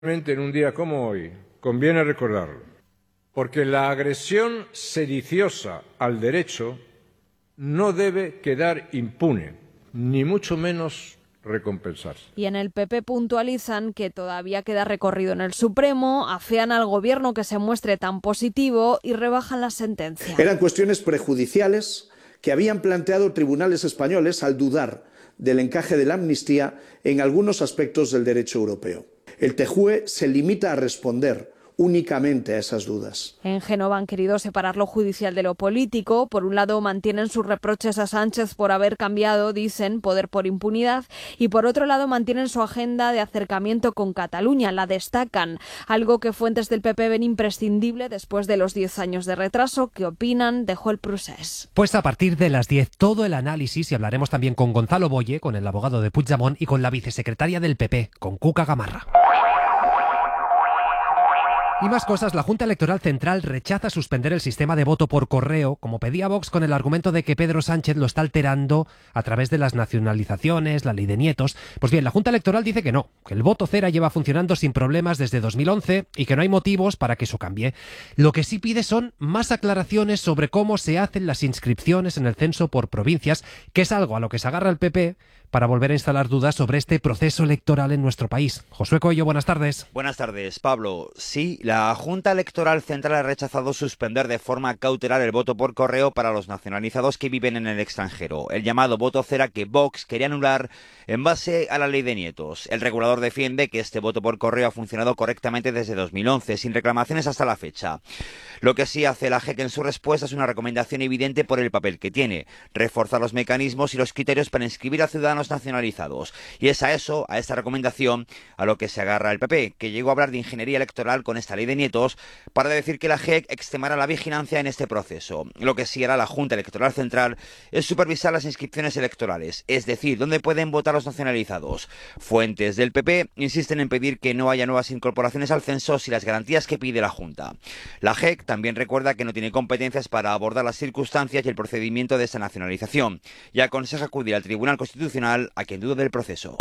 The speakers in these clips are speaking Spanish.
En un día como hoy, conviene recordarlo, porque la agresión sediciosa al derecho no debe quedar impune, ni mucho menos recompensarse. Y en el PP puntualizan que todavía queda recorrido en el Supremo, afean al Gobierno que se muestre tan positivo y rebajan la sentencia. Eran cuestiones prejudiciales que habían planteado tribunales españoles al dudar del encaje de la amnistía en algunos aspectos del derecho europeo. El TJUE se limita a responder únicamente a esas dudas. En Génova han querido separar lo judicial de lo político. Por un lado, mantienen sus reproches a Sánchez por haber cambiado, dicen, poder por impunidad, y por otro lado mantienen su agenda de acercamiento con Cataluña, la destacan, algo que fuentes del PP ven imprescindible después de los 10 años de retraso. ¿Qué opinan? Dejó el procés. Pues a partir de las 10 todo el análisis, y hablaremos también con Gonzalo Boye, con el abogado de Puigdemont, y con la vicesecretaria del PP, con Cuca Gamarra. Y más cosas, la Junta Electoral Central rechaza suspender el sistema de voto por correo, como pedía Vox, con el argumento de que Pedro Sánchez lo está alterando a través de las nacionalizaciones, la ley de nietos. Pues bien, la Junta Electoral dice que no, que el voto cera lleva funcionando sin problemas desde 2011 y que no hay motivos para que eso cambie. Lo que sí pide son más aclaraciones sobre cómo se hacen las inscripciones en el censo por provincias, que es algo a lo que se agarra el PP para volver a instalar dudas sobre este proceso electoral en nuestro país. Josué Coello, buenas tardes. Buenas tardes, Pablo. Sí, la Junta Electoral Central ha rechazado suspender de forma cautelar el voto por correo para los nacionalizados que viven en el extranjero, el llamado voto cera que Vox quería anular en base a la ley de nietos. El regulador defiende que este voto por correo ha funcionado correctamente desde 2011, sin reclamaciones hasta la fecha. Lo que sí hace la JEC en su respuesta es una recomendación evidente por el papel que tiene: reforzar los mecanismos y los criterios para inscribir a ciudadanos nacionalizados. Y es a esta recomendación, a lo que se agarra el PP, que llegó a hablar de ingeniería electoral con esta ley de nietos para decir que la JEC extremará la vigilancia en este proceso. Lo que sí hará la Junta Electoral Central es supervisar las inscripciones electorales, es decir, dónde pueden votar los nacionalizados. Fuentes del PP insisten en pedir que no haya nuevas incorporaciones al censo sin las garantías que pide la Junta. La JEC también recuerda que no tiene competencias para abordar las circunstancias y el procedimiento de esta nacionalización y aconseja acudir al Tribunal Constitucional a quien dude del proceso.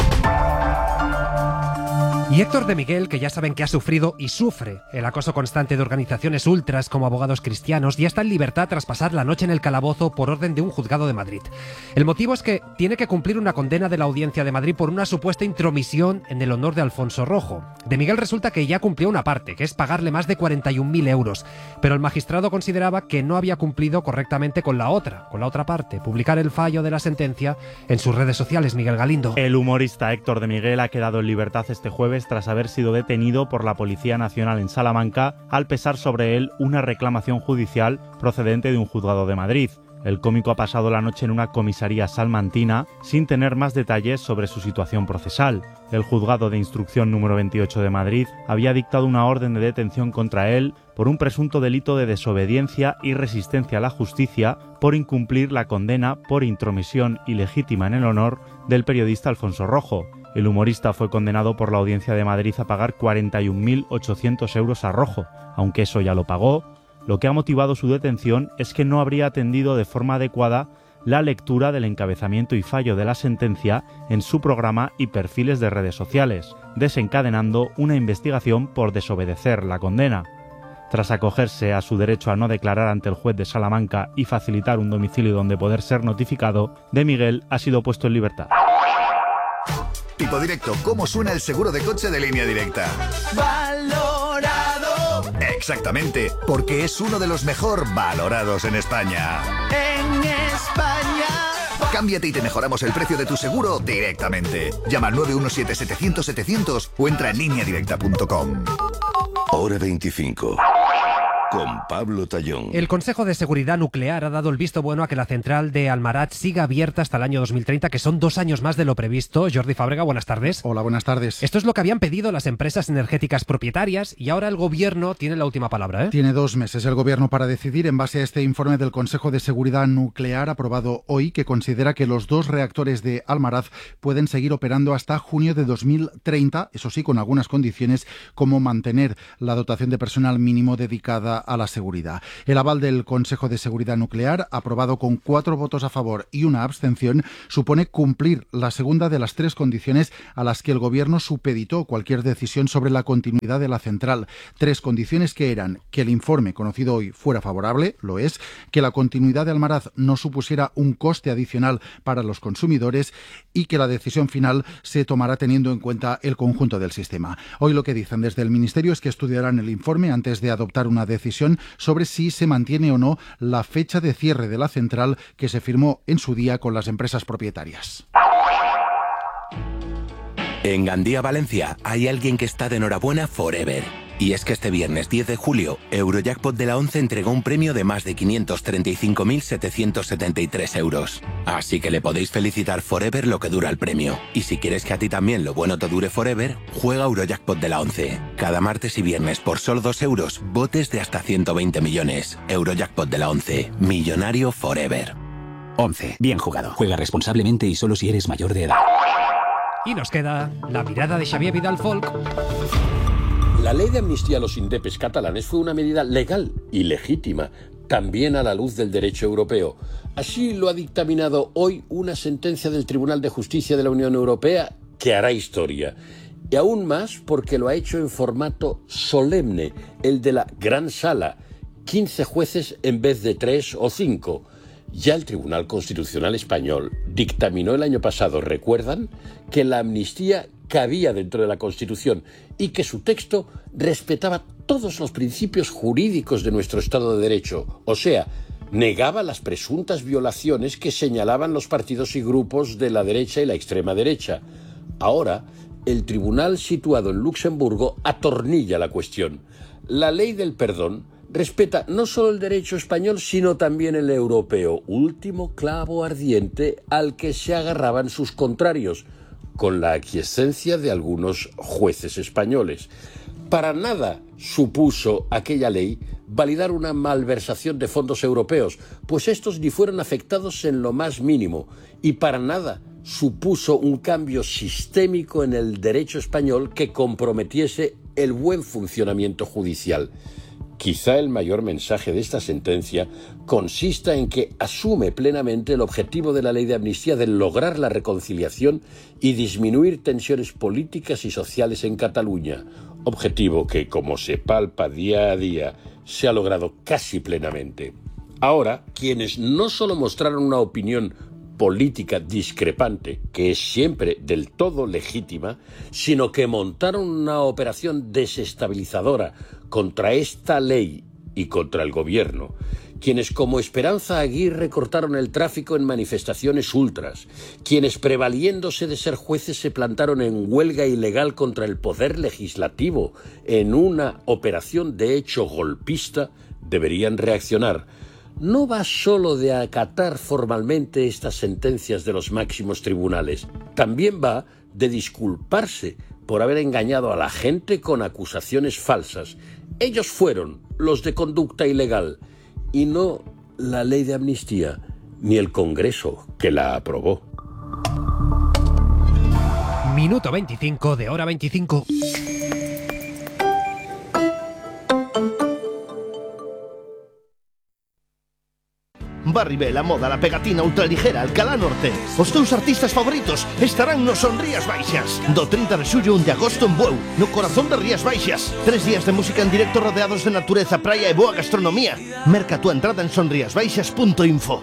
Y Héctor de Miguel, que ya saben que ha sufrido y sufre el acoso constante de organizaciones ultras como Abogados Cristianos, ya está en libertad tras pasar la noche en el calabozo por orden de un juzgado de Madrid. El motivo es que tiene que cumplir una condena de la Audiencia de Madrid por una supuesta intromisión en el honor de Alfonso Rojo. De Miguel resulta que ya cumplió una parte, que es pagarle más de 41.000 euros, pero el magistrado consideraba que no había cumplido correctamente con la otra parte, publicar el fallo de la sentencia en sus redes sociales. Miguel Galindo. El humorista Héctor de Miguel ha quedado en libertad este jueves tras haber sido detenido por la Policía Nacional en Salamanca al pesar sobre él una reclamación judicial procedente de un juzgado de Madrid. El cómico ha pasado la noche en una comisaría salmantina sin tener más detalles sobre su situación procesal. El juzgado de instrucción número 28 de Madrid había dictado una orden de detención contra él por un presunto delito de desobediencia y resistencia a la justicia por incumplir la condena por intromisión ilegítima en el honor del periodista Alfonso Rojo. El humorista fue condenado por la Audiencia de Madrid a pagar 41.800 euros a Rojo, aunque eso ya lo pagó. Lo que ha motivado su detención es que no habría atendido de forma adecuada la lectura del encabezamiento y fallo de la sentencia en su programa y perfiles de redes sociales, desencadenando una investigación por desobedecer la condena. Tras acogerse a su derecho a no declarar ante el juez de Salamanca y facilitar un domicilio donde poder ser notificado, De Miguel ha sido puesto en libertad. Tipo Directo, ¿cómo suena el seguro de coche de Línea Directa? ¡Valorado! Exactamente, porque es uno de los mejor valorados en España. ¡En España! Cámbiate y te mejoramos el precio de tu seguro directamente. Llama al 917-700-700 o entra en lineadirecta.com. Hora 25. Con Pablo Tallón. El Consejo de Seguridad Nuclear ha dado el visto bueno a que la central de Almaraz siga abierta hasta el año 2030, que son 2 años más de lo previsto. Jordi Fábrega, buenas tardes. Hola, buenas tardes. Esto es lo que habían pedido las empresas energéticas propietarias y ahora el Gobierno tiene la última palabra, ¿eh? Tiene 2 meses el Gobierno para decidir en base a este informe del Consejo de Seguridad Nuclear aprobado hoy, que considera que los 2 reactores de Almaraz pueden seguir operando hasta junio de 2030, eso sí, con algunas condiciones como mantener la dotación de personal mínimo dedicada a la seguridad. El aval del Consejo de Seguridad Nuclear, aprobado con 4 votos a favor y una abstención, supone cumplir la segunda de las 3 condiciones a las que el Gobierno supeditó cualquier decisión sobre la continuidad de la central. 3 condiciones que eran que el informe conocido hoy fuera favorable, lo es, que la continuidad de Almaraz no supusiera un coste adicional para los consumidores y que la decisión final se tomará teniendo en cuenta el conjunto del sistema. Hoy lo que dicen desde el Ministerio es que estudiarán el informe antes de adoptar una decisión sobre si se mantiene o no la fecha de cierre de la central que se firmó en su día con las empresas propietarias. En Gandía, Valencia, hay alguien que está de enhorabuena forever. Y es que este viernes 10 de julio, Eurojackpot de la 11 entregó un premio de más de 535.773 euros. Así que le podéis felicitar forever lo que dura el premio. Y si quieres que a ti también lo bueno te dure forever, juega Eurojackpot de la 11. Cada martes y viernes por solo 2 euros, botes de hasta 120 millones. Eurojackpot de la 11. Millonario forever. 11. Bien jugado. Juega responsablemente y solo si eres mayor de edad. Y nos queda la mirada de Xavier Vidal Folk. La ley de amnistía a los indepes catalanes fue una medida legal y legítima, también a la luz del derecho europeo. Así lo ha dictaminado hoy una sentencia del Tribunal de Justicia de la Unión Europea que hará historia. Y aún más porque lo ha hecho en formato solemne, el de la Gran Sala, 15 jueces en vez de 3 o 5. Ya el Tribunal Constitucional Español dictaminó el año pasado, ¿recuerdan?, que la amnistía cabía dentro de la Constitución y que su texto respetaba todos los principios jurídicos de nuestro Estado de Derecho, o sea, negaba las presuntas violaciones que señalaban los partidos y grupos de la derecha y la extrema derecha. Ahora, el tribunal situado en Luxemburgo atornilla la cuestión. La ley del perdón respeta no solo el derecho español, sino también el europeo, último clavo ardiente al que se agarraban sus contrarios, con la aquiescencia de algunos jueces españoles. Para nada supuso aquella ley validar una malversación de fondos europeos, pues estos ni fueron afectados en lo más mínimo, y para nada supuso un cambio sistémico en el derecho español que comprometiese el buen funcionamiento judicial. Quizá el mayor mensaje de esta sentencia consista en que asume plenamente el objetivo de la ley de amnistía de lograr la reconciliación y disminuir tensiones políticas y sociales en Cataluña, objetivo que, como se palpa día a día, se ha logrado casi plenamente. Ahora, quienes no solo mostraron una opinión política discrepante, que es siempre del todo legítima, sino que montaron una operación desestabilizadora contra esta ley y contra el gobierno, quienes como Esperanza Aguirre cortaron el tráfico en manifestaciones ultras, quienes prevaliéndose de ser jueces se plantaron en huelga ilegal contra el poder legislativo en una operación de hecho golpista, deberían reaccionar. No va solo de acatar formalmente estas sentencias de los máximos tribunales, también va de disculparse por haber engañado a la gente con acusaciones falsas. Ellos fueron los de conducta ilegal y no la ley de amnistía ni el Congreso que la aprobó. Minuto 25 de Hora 25. Barribé, la moda, la pegatina ultraligera, Alcalá Norte. Os teus artistas favoritos estarán no Son Rías Baixas. Do 30 de xullo 1 de agosto en Bueu, no corazón de Rías Baixas. 3 días de música en directo rodeados de natureza, praia e boa gastronomía. Merca tu entrada en sonriasbaixas.info.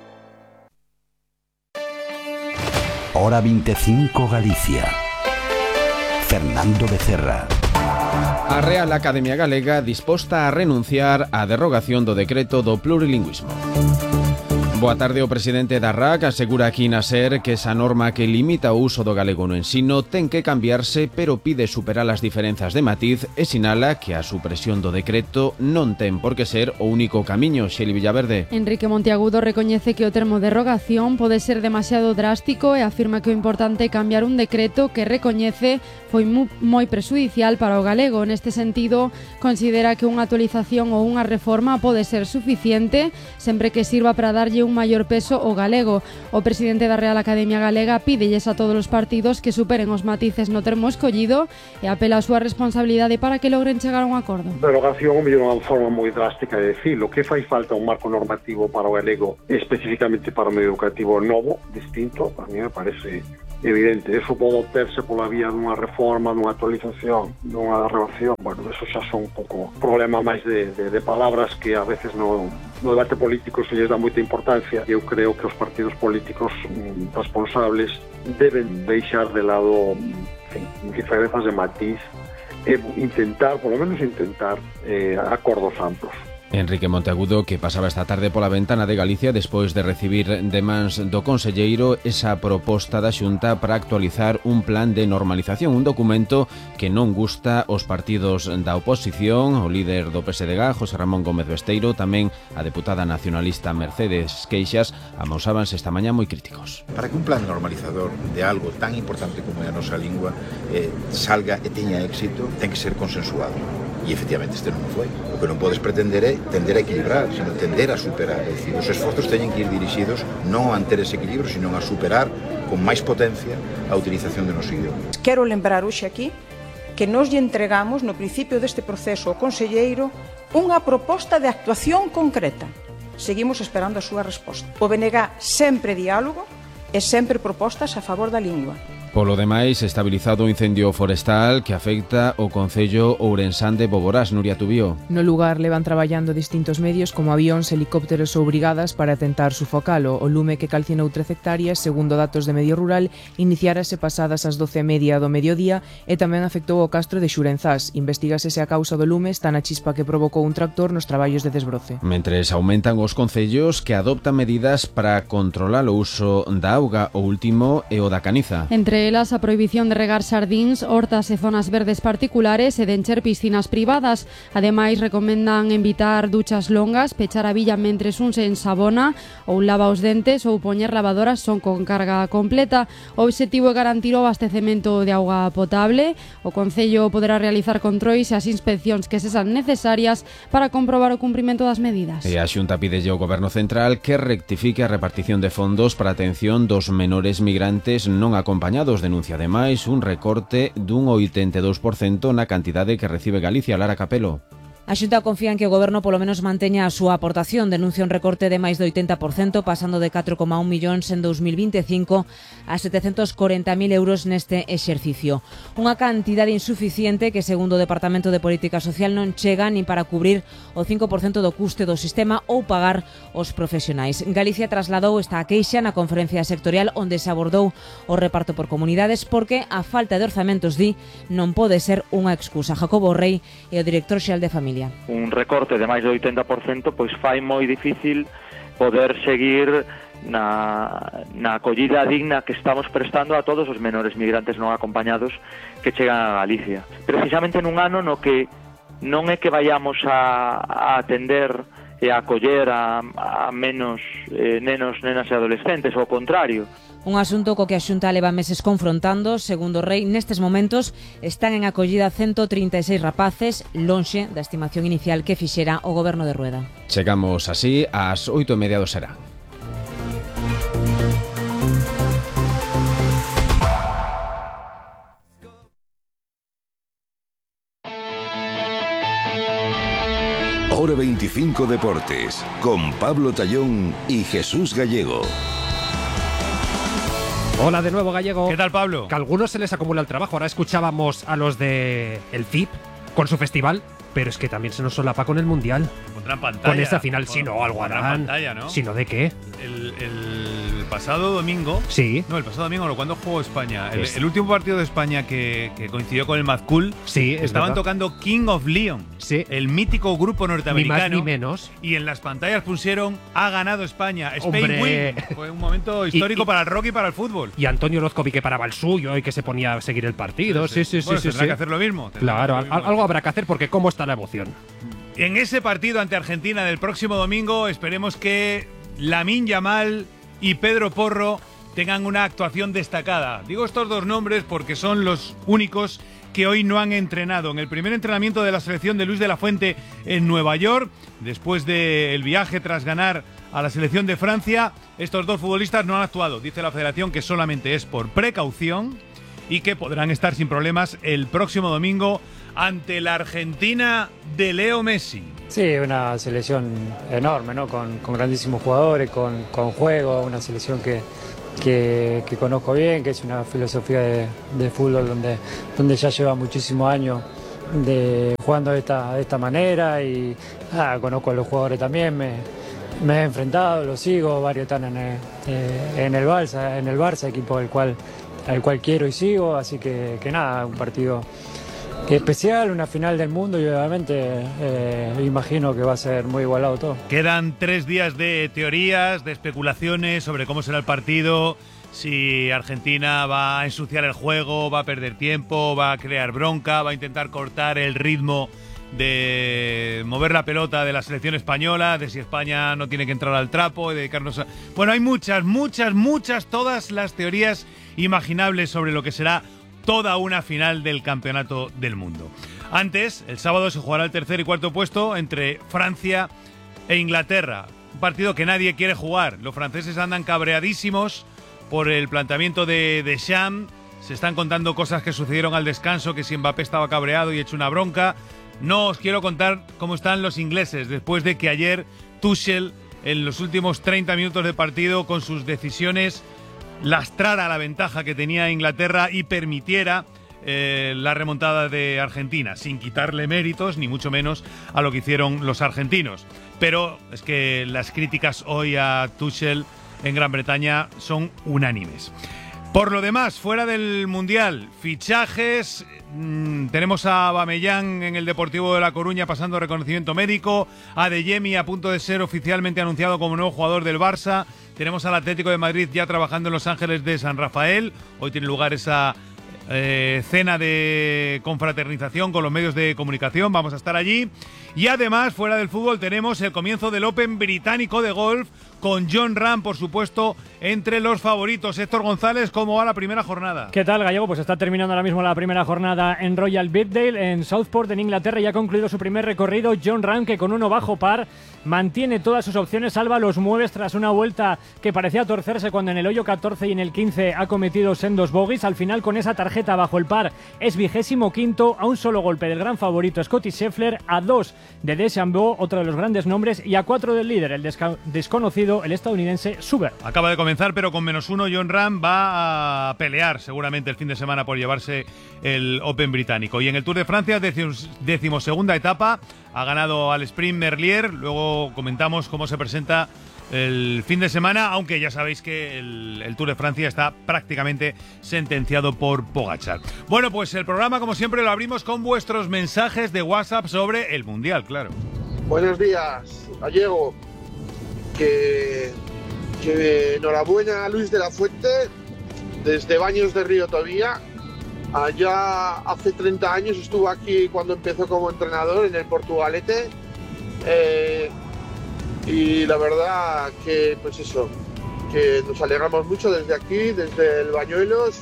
Hora 25 Galicia. Fernando Becerra. A Real Academia Galega disposta a renunciar á derrogación do decreto do plurilingüismo. Boa tarde, o presidente da RAC asegura aquí na SER que esa norma que limita o uso do galego no ensino ten que cambiarse, pero pide superar as diferenzas de matiz e sinala que a supresión do decreto non ten por que ser o único camiño. Xeli Villaverde. Enrique Monteagudo recoñece que o termo derrogación pode ser demasiado drástico e afirma que o importante é cambiar un decreto que recoñece foi moi prexudicial para o galego. Neste sentido, considera que unha actualización ou unha reforma pode ser suficiente sempre que sirva para darlle un maior peso o galego. O presidente da Real Academia Galega pídelles a todos os partidos que superen os matices no termo escollido e apela a súa responsabilidade para que logren chegar a un acordo. Derogación é unha forma moi drástica de decirlo. Que fai falta un marco normativo para o galego, especificamente para o medio educativo novo, distinto, a mí me parece evidente. Eso pode obterse pola vía dunha reforma, dunha actualización, dunha renovación. Bueno, eso xa son un pouco problema máis de palabras que a veces no debate político se lles dá moita importancia. Eu creo que os partidos políticos responsables deben deixar de lado diferenzas de matiz e intentar, polo menos intentar, acordos amplos. Enrique Monteagudo, que pasaba esta tarde pola ventana de Galicia despois de recibir de mans do conselleiro esa proposta da Xunta para actualizar un plan de normalización, un documento que non gusta aos partidos da oposición. O líder do PSDG, José Ramón Gómez Besteiro, tamén a deputada nacionalista Mercedes Queixas, amosábanse esta mañá moi críticos. Para que un plan normalizador de algo tan importante como é a nosa lingua salga e teña éxito, ten que ser consensuado. E efectivamente este non foi. O que non podes pretender é tender a equilibrar, sino tender a superar. É dicir, os esforzos teñen que ir dirixidos non a manter ese equilibrio, sino a superar con máis potencia a utilización do noso idioma. Quero lembrar hoxe aquí que nos lle entregamos no principio deste proceso ao conselleiro unha proposta de actuación concreta. Seguimos esperando a súa resposta. O BNG sempre diálogo e sempre propostas a favor da lingua. Polo demais, estabilizado o incendio forestal que afecta o concello ourensán de Boborás. Nuria Tubío. No lugar levan traballando distintos medios como avións, helicópteros ou brigadas para tentar sufocalo. O lume que calcinou 13 hectáreas, segundo datos de Medio Rural, iniciárase pasadas as 12:30 do mediodía e tamén afectou o castro de Xurenzás. Investígase se a causa do lume está na chispa que provocou un tractor nos traballos de desbroce. Mentres aumentan os concellos que adoptan medidas para controlar o uso da auga, o último é o da Caniza. Entre elas a prohibición de regar xardíns, hortas e zonas verdes particulares e de encher piscinas privadas. Ademais, recomendan evitar duchas longas, pechar a villa mentres un se ensabona ou lava os dentes ou poñer lavadoras son con carga completa. O obxectivo é garantir o abastecemento de auga potable. O Concello poderá realizar controis e as inspeccións que sexan necesarias para comprobar o cumprimento das medidas. E a Xunta pídelle ao Goberno Central que rectifique a repartición de fondos para a atención dos menores migrantes non acompañados. Denuncia ademais un recorte dun 82% na cantidade que recibe Galicia. Lara Capelo. A Xunta confía en que o Goberno polo menos manteña a súa aportación. Denuncia un recorte de máis do 80%, pasando de 4,1 millóns en 2025 a 740.000 euros neste exercicio. Unha cantidade insuficiente que, segundo o Departamento de Política Social, non chega nin para cubrir o 5% do custe do sistema ou pagar os profesionais. Galicia trasladou esta queixa na conferencia sectorial onde se abordou o reparto por comunidades porque a falta de orzamentos, di, non pode ser unha excusa. Jacobo Rey é o director xeral de Familia. Un recorte de máis do 80% pois fai moi difícil poder seguir na acollida digna que estamos prestando a todos os menores migrantes non acompañados que chegan a Galicia. Precisamente nun ano no que non é que vayamos a atender e a acoller a menos nenos, nenas e adolescentes, ao contrario. Un asunto co que a Xunta leva meses confrontando. Segundo Rei, nestes momentos están en acollida 136 rapaces, lonxe da estimación inicial que fixera o Goberno de Rueda. Chegamos así ás 8:30 do será. Hora 25 Deportes, con Pablo Tallón y Jesús Gallego. Hola de nuevo, Gallego. ¿Qué tal, Pablo? Que a algunos se les acumula el trabajo. Ahora escuchábamos a los de el FIP con su festival, pero es que también se nos solapa con el Mundial. Pondrán pantalla. Con esta final, si no, algo harán. Pantalla, ¿no? Si no, ¿de qué? El pasado domingo. Sí. No, el pasado domingo, cuando jugó España. El último partido de España que coincidió con el Mad Cool. Sí, estaban tocando King of Leon. Sí. El mítico grupo norteamericano. Ni más ni menos. Y en las pantallas pusieron "Ha ganado España". Spain ¡Hombre! win. Fue un momento histórico para el rock y para el fútbol. Y Antonio Orozcovi que paraba el suyo y que se ponía a seguir el partido. Sí. Bueno, tendrá que hacer lo mismo. Claro, algo habrá que hacer porque cómo está la emoción. En ese partido ante Argentina del próximo domingo esperemos que Lamine Yamal y Pedro Porro tengan una actuación destacada. Digo estos dos nombres porque son los únicos que hoy no han entrenado. En el primer entrenamiento de la selección de Luis de la Fuente en Nueva York, después del viaje tras ganar a la selección de Francia. Estos dos futbolistas no han actuado. Dice la federación que solamente es por precaución y que podrán estar sin problemas el próximo domingo ante la Argentina de Leo Messi. Sí, una selección enorme, ¿no? Con grandísimos jugadores, con juego, una selección que conozco bien, que es una filosofía de fútbol donde ya lleva muchísimos años jugando de esta manera y conozco a los jugadores también, me he enfrentado, los sigo, varios están en el Barça, equipo al cual quiero y sigo, así que nada, un partido especial, una final del mundo y obviamente imagino que va a ser muy igualado todo. Quedan 3 días de teorías, de especulaciones sobre cómo será el partido, si Argentina va a ensuciar el juego, va a perder tiempo, va a crear bronca, va a intentar cortar el ritmo de mover la pelota de la selección española, de si España no tiene que entrar al trapo y dedicarnos a... Bueno, hay muchas, todas las teorías imaginables sobre lo que será toda una final del Campeonato del Mundo. Antes, el sábado se jugará el tercer y cuarto puesto entre Francia e Inglaterra. Un partido que nadie quiere jugar. Los franceses andan cabreadísimos por el planteamiento de Deschamps. Se están contando cosas que sucedieron al descanso, que si Mbappé estaba cabreado y hecho una bronca. No os quiero contar cómo están los ingleses después de que ayer Tuchel, en los últimos 30 minutos de partido, con sus decisiones, lastrara la ventaja que tenía Inglaterra y permitiera la remontada de Argentina, sin quitarle méritos, ni mucho menos a lo que hicieron los argentinos. Pero es que las críticas hoy a Tuchel en Gran Bretaña son unánimes. Por lo demás, fuera del Mundial, fichajes, tenemos a Aubameyang en el Deportivo de La Coruña pasando reconocimiento médico, a Adeyemi a punto de ser oficialmente anunciado como nuevo jugador del Barça, tenemos al Atlético de Madrid ya trabajando en Los Ángeles de San Rafael, hoy tiene lugar esa cena de confraternización con los medios de comunicación, vamos a estar allí. Y además, fuera del fútbol, tenemos el comienzo del Open británico de golf, con Jon Rahm, por supuesto, entre los favoritos. Héctor González, ¿cómo va la primera jornada? ¿Qué tal, Gallego? Pues está terminando ahora mismo la primera jornada en Royal Birkdale, en Southport, en Inglaterra, y ha concluido su primer recorrido. Jon Rahm, que con uno bajo par mantiene todas sus opciones, salva los mueves tras una vuelta que parecía torcerse cuando en el hoyo 14 y en el 15 ha cometido sendos bogies. Al final, con esa tarjeta bajo el par, es 25º, a un solo golpe del gran favorito Scottie Scheffler, a 2 de DeChambeau, otro de los grandes nombres, y a 4 del líder, el desconocido, el estadounidense Suber. Acaba de comenzar, pero con -1 Jon Rahm va a pelear seguramente el fin de semana por llevarse el Open británico. Y en el Tour de Francia, 12ª etapa, ha ganado al sprint Merlier. Luego comentamos cómo se presenta el fin de semana, aunque ya sabéis que el Tour de Francia está prácticamente sentenciado por Pogačar. Bueno, pues el programa, como siempre, lo abrimos con vuestros mensajes de WhatsApp sobre el Mundial, claro. Buenos días, Gallego. Que enhorabuena a Luis de la Fuente, desde Baños de Río Tobía. Allá hace 30 años estuvo aquí cuando empezó como entrenador en el Portugalete. Y la verdad que, pues eso, que nos alegramos mucho desde aquí, desde el Bañuelos,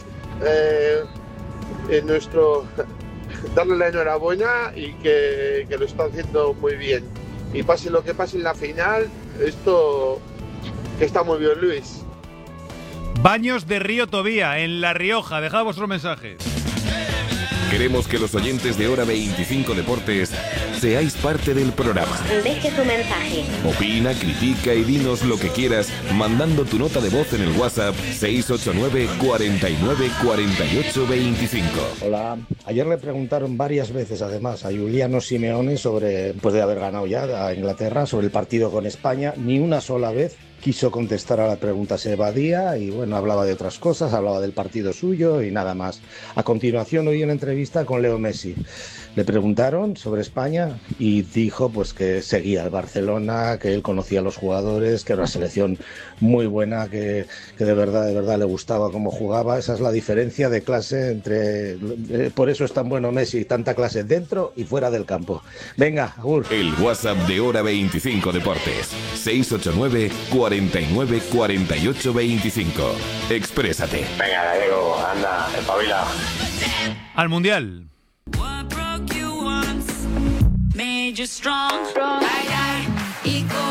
en nuestro darle la enhorabuena y que lo está haciendo muy bien. Y pase lo que pase en la final, esto que está muy bien, Luis. Baños de Río Tobía, en La Rioja. Dejad vuestros mensajes. Queremos que los oyentes de Hora 25 Deportes seáis parte del programa. Deje tu mensaje. Opina, critica y dinos lo que quieras mandando tu nota de voz en el WhatsApp 689 49 48 25. Hola. Ayer le preguntaron varias veces, además, a Giuliano Simeone sobre, después de haber ganado ya a Inglaterra, sobre el partido con España. Ni una sola vez quiso contestar a la pregunta, se evadía y bueno, hablaba de otras cosas, hablaba del partido suyo y nada más. A continuación oí una entrevista con Leo Messi. Le preguntaron sobre España y dijo pues que seguía al Barcelona, que él conocía a los jugadores, que era una selección muy buena, que de verdad le gustaba cómo jugaba. Esa es la diferencia de clase entre... por eso es tan bueno Messi, tanta clase dentro y fuera del campo. Venga, agur. El WhatsApp de Hora 25 Deportes, 689 49 48 25. Exprésate. Venga, Gallego, anda, espabila. Al Mundial. Made you strong, y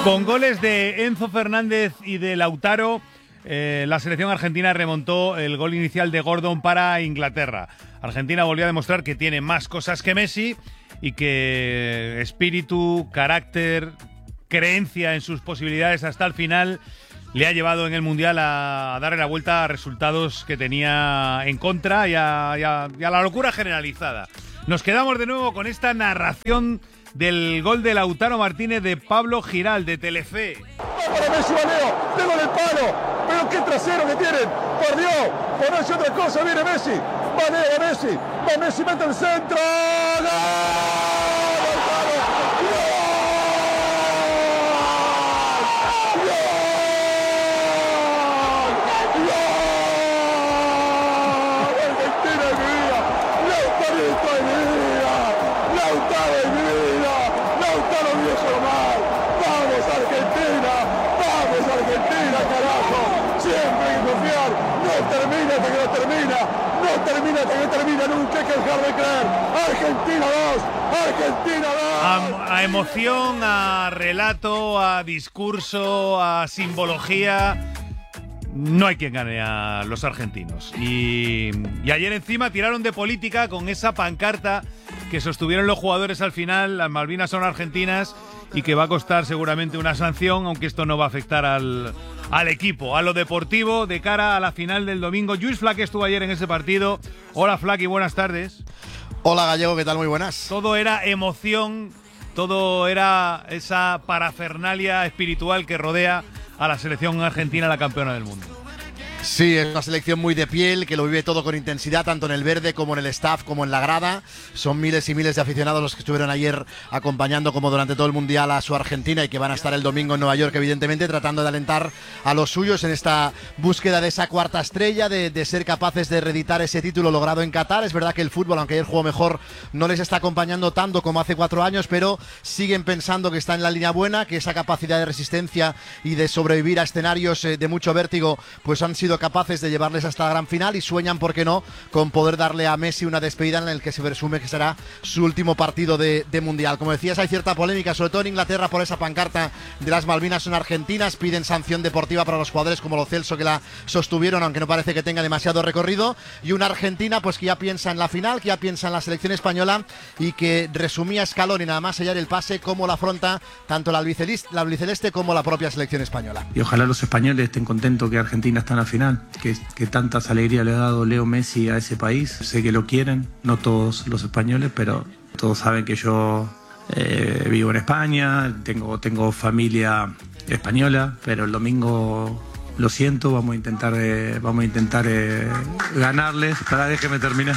Con goles de Enzo Fernández y de Lautaro, la selección argentina remontó el gol inicial de Gordon para Inglaterra. Argentina volvió a demostrar que tiene más cosas que Messi y que espíritu, carácter, creencia en sus posibilidades hasta el final le ha llevado en el Mundial a darle la vuelta a resultados que tenía en contra y a la locura generalizada. Nos quedamos de nuevo con esta narración del gol de Lautaro Martínez de Pablo Giral, de Telefe. Para Messi, Valeo, pego en el palo, pero qué trasero que tienen, por Dios, ponerse otra cosa, viene Messi, Valeo, Messi, va Messi, mete el centro, ¡gol! No termina nunca, hay que dejar de creer. Argentina 2, Argentina 2. A emoción, a relato, a discurso, a simbología, no hay quien gane a los argentinos. Y ayer encima tiraron de política con esa pancarta que sostuvieron los jugadores al final. Las Malvinas son argentinas y que va a costar seguramente una sanción, aunque esto no va a afectar al equipo, a lo deportivo, de cara a la final del domingo. Lluís Flaque estuvo ayer en ese partido. Hola Flaque, buenas tardes. Hola Gallego, ¿qué tal? Muy buenas. Todo era emoción, todo era esa parafernalia espiritual que rodea a la selección argentina, la campeona del mundo. Sí, es una selección muy de piel, que lo vive todo con intensidad, tanto en el verde como en el staff, como en la grada. Son miles y miles de aficionados los que estuvieron ayer acompañando, como durante todo el Mundial, a su Argentina, y que van a estar el domingo en Nueva York, evidentemente, tratando de alentar a los suyos en esta búsqueda de esa cuarta estrella, de ser capaces de reeditar ese título logrado en Qatar. Es verdad que el fútbol, aunque ayer jugó mejor, no les está acompañando tanto como hace 4 años, pero siguen pensando que está en la línea buena, que esa capacidad de resistencia y de sobrevivir a escenarios de mucho vértigo, pues han sido capaces de llevarles hasta la gran final, y sueñan, por qué no, con poder darle a Messi una despedida en el que se presume que será su último partido de Mundial. Como decías, hay cierta polémica, sobre todo en Inglaterra, por esa pancarta de las Malvinas son argentinas. Piden sanción deportiva para los jugadores como Lo Celso, que la sostuvieron, aunque no parece que tenga demasiado recorrido, y una Argentina pues que ya piensa en la final, que ya piensa en la selección española, y que resumía Scaloni nada más sellar el pase cómo la afronta tanto la albiceleste como la propia selección española. Y ojalá los españoles estén contentos que Argentina está en la final, que tantas alegrías le ha dado Leo Messi a ese país. Sé que lo quieren, no todos los españoles, pero todos saben que yo vivo en España, tengo familia española, pero el domingo, lo siento, vamos a intentar ganarles. Déjeme terminar.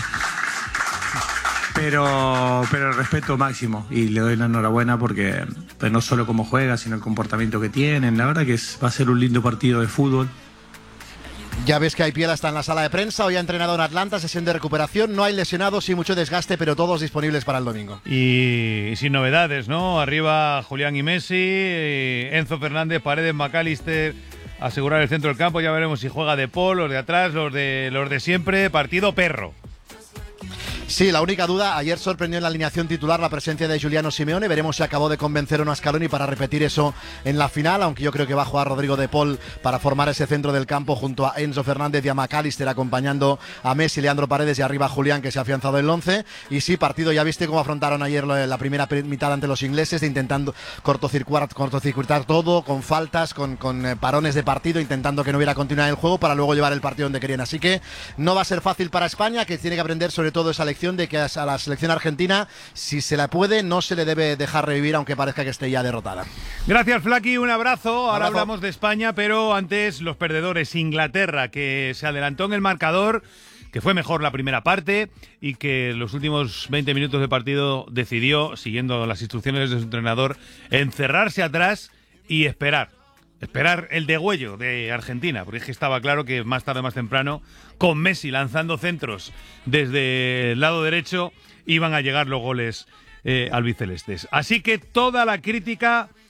Pero el respeto máximo, y le doy la enhorabuena porque pues, no solo cómo juega, sino el comportamiento que tienen. La verdad que va a ser un lindo partido de fútbol. Ya ves que Aipiela está en la sala de prensa, hoy ha entrenado en Atlanta, sesión de recuperación, no hay lesionados y mucho desgaste, pero todos disponibles para el domingo. Y sin novedades, ¿no? Arriba Julián y Messi, Enzo Fernández, Paredes, McAllister, asegurar el centro del campo. Ya veremos si juega De Paul, los de atrás, los de siempre. Partido perro. Sí, la única duda, ayer sorprendió en la alineación titular la presencia de Giuliano Simeone. Veremos si acabó de convencer o no a Scaloni para repetir eso en la final, aunque yo creo que va a jugar Rodrigo De Paul para formar ese centro del campo junto a Enzo Fernández y a McAllister, acompañando a Messi, Leandro Paredes, y arriba Julián, que se ha afianzado en el 11. Y sí, partido, ya viste cómo afrontaron ayer la primera mitad ante los ingleses, intentando cortocircuitar todo, con faltas, con parones de partido, intentando que no hubiera continuidad en el juego para luego llevar el partido donde querían. Así que no va a ser fácil para España, que tiene que aprender sobre todo esa lección de que a la selección argentina, si se la puede, no se le debe dejar revivir, aunque parezca que esté ya derrotada. Gracias, Flaqui, un abrazo. Ahora hablamos de España, pero antes los perdedores. Inglaterra, que se adelantó en el marcador, que fue mejor la primera parte y que los últimos 20 minutos de partido decidió, siguiendo las instrucciones de su entrenador, encerrarse atrás y esperar el degüello de Argentina, porque es que estaba claro que más tarde o más temprano, con Messi lanzando centros desde el lado derecho, iban a llegar los goles albicelestes. Así que toda la crítica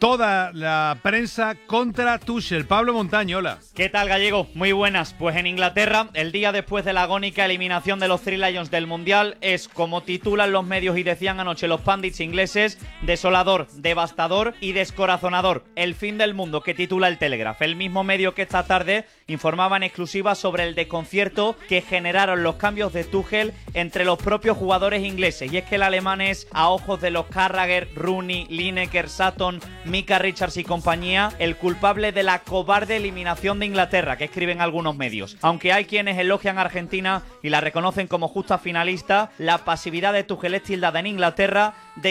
toda la prensa contra Tuchel. Pablo Montaño, hola. ¿Qué tal, Gallego? Muy buenas. Pues en Inglaterra, el día después de la agónica eliminación de los Three Lions del Mundial, es, como titulan los medios y decían anoche los pundits ingleses, desolador, devastador y descorazonador. El fin del mundo, que titula el Telegraph. El mismo medio que esta tarde informaba en exclusiva sobre el desconcierto que generaron los cambios de Tuchel entre los propios jugadores ingleses. Y es que el alemán es, a ojos de los Carragher, Rooney, Lineker, Sutton, Micah Richards y compañía, el culpable de la cobarde eliminación de Inglaterra, que escriben algunos medios. Aunque hay quienes elogian a Argentina y la reconocen como justa finalista, la pasividad de Tuchel es tildada en Inglaterra de